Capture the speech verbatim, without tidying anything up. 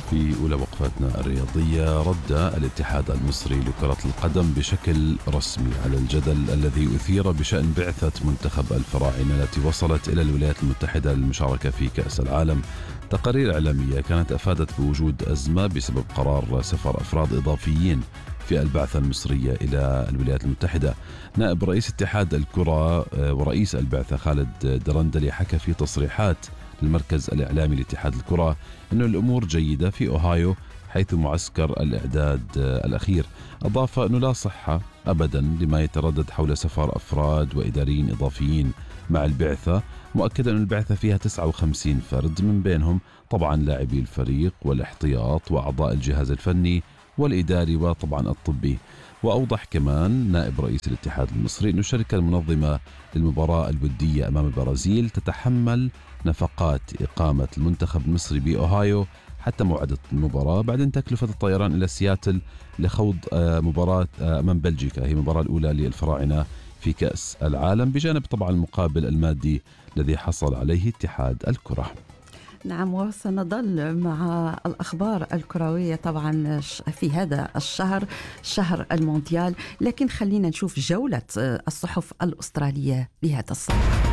في أولى وقفاتنا الرياضية، رد الاتحاد المصري لكرة القدم بشكل رسمي على الجدل الذي أثير بشأن بعثة منتخب الفراعنة التي وصلت إلى الولايات المتحدة للمشاركة في كأس العالم. تقارير إعلامية كانت أفادت بوجود أزمة بسبب قرار سفر أفراد إضافيين في البعثة المصرية إلى الولايات المتحدة. نائب رئيس اتحاد الكرة ورئيس البعثة خالد درندلي حكى في تصريحات للمركز الإعلامي لاتحاد الكرة أن الأمور جيدة في أوهايو حيث معسكر الإعداد الأخير. أضاف أنه لا صحة أبدا لما يتردد حول سفر أفراد وإداريين إضافيين مع البعثة، مؤكدا أن البعثة فيها تسعة وخمسين فرد، من بينهم طبعا لاعبي الفريق والاحتياط وأعضاء الجهاز الفني والإداري وطبعا الطبي. وأوضح كمان نائب رئيس الاتحاد المصري أن الشركة المنظمة للمباراة الودية أمام البرازيل تتحمل نفقات إقامة المنتخب المصري بأوهايو حتى موعد المباراة، بعدين تكلفة الطيران إلى سياتل لخوض مباراة أمام بلجيكا، هي المباراة الأولى للفراعنة في كأس العالم، بجانب طبعا المقابل المادي الذي حصل عليه اتحاد الكرة. نعم، وسنظل مع الأخبار الكروية طبعا في هذا الشهر، شهر المونديال، لكن خلينا نشوف جولة الصحف الأسترالية لهذا الصباح.